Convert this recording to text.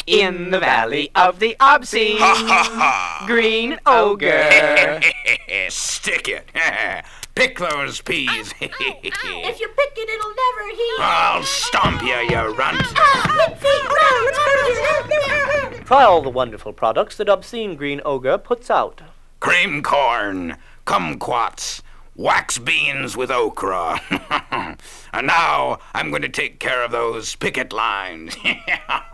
in the valley of the obscene green ogre. Stick it. Pick those peas. If you pick it, it'll never heal. I'll stomp you, you runt. Try all the wonderful products that Obscene Green Ogre puts out. Cream corn, kumquats, wax beans with okra. And now I'm going to take care of those picket lines.